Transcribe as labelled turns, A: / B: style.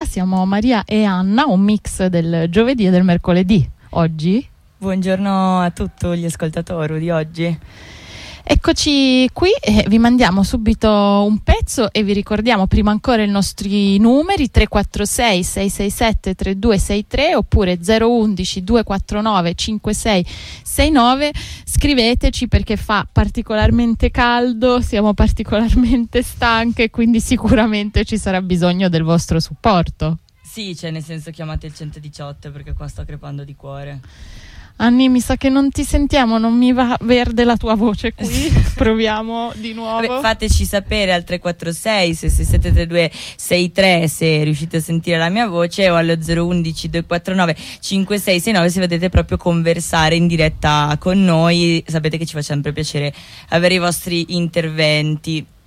A: siamo Maria e Anna, un mix del giovedì e del mercoledì. Oggi?
B: Buongiorno a tutti gli ascoltatori di oggi.
A: Eccoci qui, vi mandiamo subito un pezzo e vi ricordiamo prima ancora i nostri numeri 346 667 3263 oppure 011 249 5669. Scriveteci perché fa particolarmente caldo, siamo particolarmente stanche, quindi sicuramente ci sarà bisogno del vostro supporto.
B: Sì, cioè nel senso chiamate il 118 perché qua sto crepando di cuore.
A: Anni, mi sa che non ti sentiamo, non mi va verde la tua voce qui. Proviamo di nuovo.
B: Vabbè, fateci sapere al 346 667 3263 se riuscite a sentire la mia voce o allo 011 249 5669 se vedete proprio conversare in diretta con noi. Sapete che ci fa sempre piacere avere i vostri interventi.